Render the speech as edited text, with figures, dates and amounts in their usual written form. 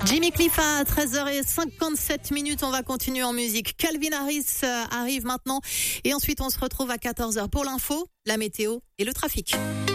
Jimmy Cliff à 13h57. On va continuer en musique. Calvin Harris arrive maintenant. Et ensuite, on se retrouve à 14h pour l'info, la météo et le trafic.